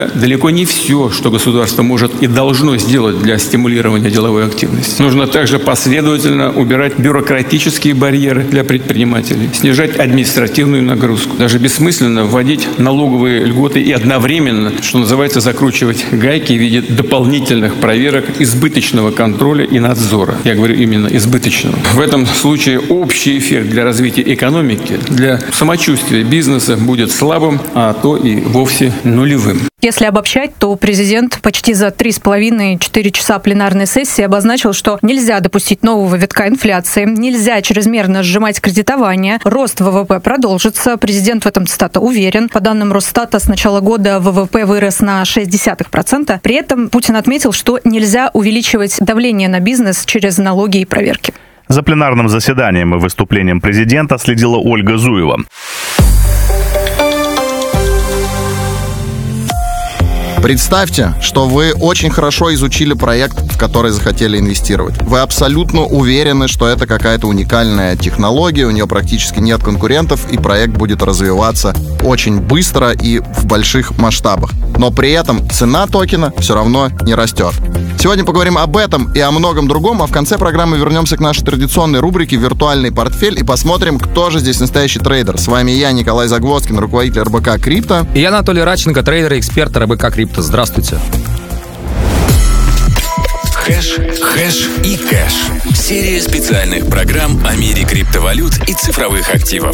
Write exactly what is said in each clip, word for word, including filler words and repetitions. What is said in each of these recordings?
далеко не все, что государство может и должно сделать для стимулирования деловой активности. Нужно также последовательно убирать бюрократические барьеры для предпринимателей, снижать административную нагрузку. Даже бессмысленно вводить налоговые льготы и одновременно, что называется, закручивать гайки в виде дополнительных проверок, избыточного контроля и надзора. Я говорю именно избыточного. В этом случае общий эффект для развития экономики, для самочувствия бизнеса будет слабым, а то и вовсе нулевым. Если обобщать, то президент почти за три с половиной - четыре часа пленарной сессии обозначил, что нельзя допустить нового витка инфляции, нельзя чрезмерно сжимать кредитование, рост ВВП продолжится. Президент в этом, цитата, уверен. По данным Росстата, с начала года ВВП вырос на шесть десятых процента. При этом Путин отметил, что нельзя увеличивать давление на бизнес через налоги и проверки. За пленарным заседанием и выступлением президента следила Ольга Зуева. Представьте, что вы очень хорошо изучили проект, в который захотели инвестировать. Вы абсолютно уверены, что это какая-то уникальная технология, у нее практически нет конкурентов, и проект будет развиваться очень быстро и в больших масштабах. Но при этом цена токена все равно не растет. Сегодня поговорим об этом и о многом другом, а в конце программы вернемся к нашей традиционной рубрике «Виртуальный портфель» и посмотрим, кто же здесь настоящий трейдер. С вами я, Николай Загвоздкин, руководитель эр бэ ка Крипто. И я, Анатолий Радченко, трейдер и эксперт эр бэ ка Крипто. Здравствуйте. Хэш, хэш и кэш. Серия специальных программ о мире криптовалют и цифровых активов.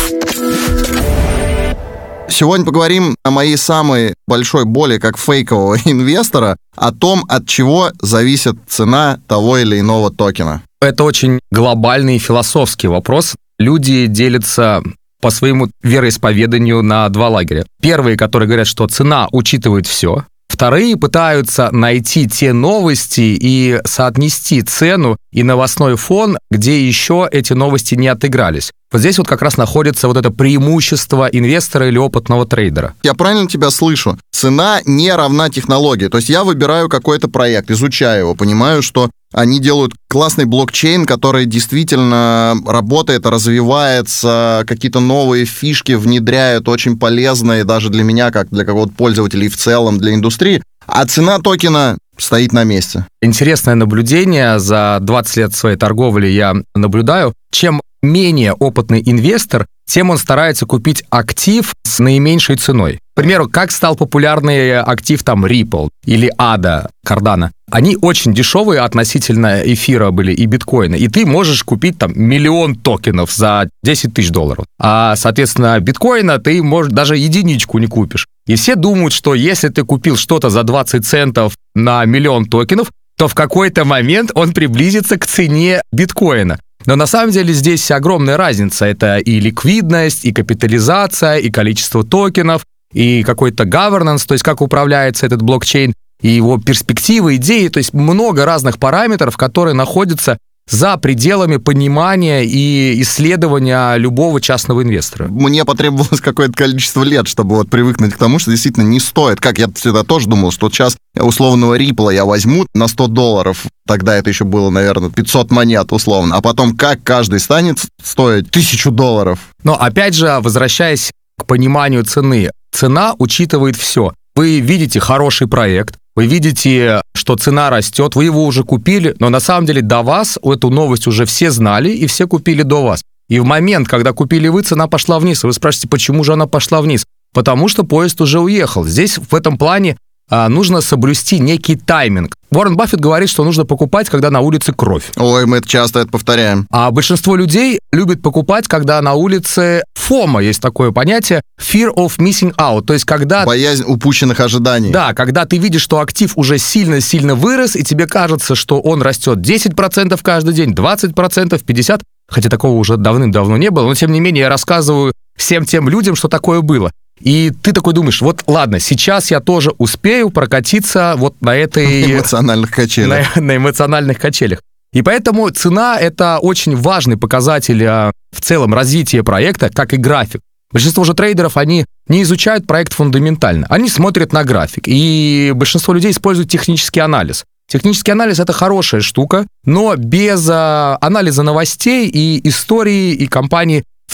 Сегодня поговорим о моей самой большой боли как фейкового инвестора, о том, от чего зависит цена того или иного токена. Это очень глобальный философский вопрос. Люди делятся по своему вероисповеданию на два лагеря. Первые, которые говорят, что цена учитывает все. Вторые пытаются найти те новости и соотнести цену и новостной фон, где еще эти новости не отыгрались. Вот здесь вот как раз находится вот это преимущество инвестора или опытного трейдера. Я правильно тебя слышу? Цена не равна технологии. То есть я выбираю какой-то проект, изучаю его, понимаю, что они делают классный блокчейн, который действительно работает, развивается, какие-то новые фишки внедряют, очень полезные даже для меня, как для какого-то пользователя и в целом для индустрии. А цена токена стоит на месте. Интересное наблюдение. За двадцать лет своей торговли я наблюдаю. Чем менее опытный инвестор, тем он старается купить актив с наименьшей ценой. К примеру, как стал популярный актив там Ripple или эй ди эй, Cardano. Они очень дешевые относительно эфира были и биткоина. И ты можешь купить там миллион токенов за десять тысяч долларов. А, соответственно, биткоина ты, может, даже единичку не купишь. И все думают, что если ты купил что-то за двадцать центов на миллион токенов, то в какой-то момент он приблизится к цене биткоина. Но на самом деле здесь огромная разница. Это и ликвидность, и капитализация, и количество токенов, и какой-то governance, то есть как управляется этот блокчейн, и его перспективы, идеи. То есть много разных параметров, которые находятся за пределами понимания и исследования любого частного инвестора. Мне потребовалось какое-то количество лет, чтобы вот привыкнуть к тому, что действительно не стоит. Как я всегда тоже думал, что сейчас условного Ripple я возьму на сто долларов, тогда это еще было, наверное, пятьсот монет условно, а потом как каждый станет стоить тысячу долларов. Но опять же, возвращаясь к пониманию цены, цена учитывает все. Вы видите хороший проект, вы видите, что цена растет, вы его уже купили, но на самом деле до вас эту новость уже все знали и все купили до вас. И в момент, когда купили вы, цена пошла вниз, и вы спрашиваете, почему же она пошла вниз? Потому что поезд уже уехал. Здесь в этом плане а, нужно соблюсти некий тайминг. Уоррен Баффет говорит, что нужно покупать, когда на улице кровь. Ой, мы это часто это повторяем. А большинство людей любят покупать, когда на улице фома, есть такое понятие, fear of missing out, то есть когда... Боязнь упущенных ожиданий. Да, когда ты видишь, что актив уже сильно-сильно вырос, и тебе кажется, что он растет десять процентов каждый день, двадцать процентов, пятьдесят процентов, хотя такого уже давным-давно не было, но тем не менее я рассказываю всем тем людям, что такое было. И ты такой думаешь, вот ладно, сейчас я тоже успею прокатиться вот на этой... эмоциональных качелях. На, на эмоциональных качелях. И поэтому цена — это очень важный показатель в целом развития проекта, как и график. Большинство же трейдеров, они не изучают проект фундаментально, они смотрят на график. И большинство людей используют технический анализ. Технический анализ — это хорошая штука, но без анализа новостей и истории, и компаний в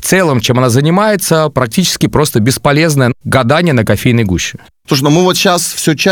целом, чем она занимается, практически просто бесполезное гадание на кофейной гуще. Слушай, ну мы вот сейчас все